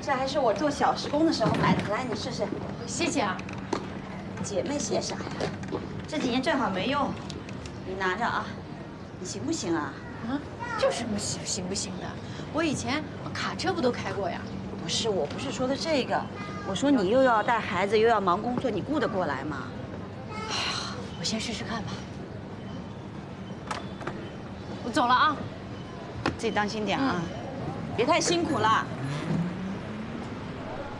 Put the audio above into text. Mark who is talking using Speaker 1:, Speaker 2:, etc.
Speaker 1: 这还是我做小时工的时候买的，来你试试。
Speaker 2: 谢谢啊。
Speaker 1: 姐妹鞋啥呀？这几年正好没用，你拿着啊。你行不行啊？
Speaker 2: 啊，这有什么行不行的？我以前卡车不都开过呀？
Speaker 1: 不是，我不是说的这个，我说你又要带孩子又要忙工作，你顾得过来吗？
Speaker 2: 哎呀，我先试试看吧。我走了啊。
Speaker 1: 自己当心点啊，别太辛苦了。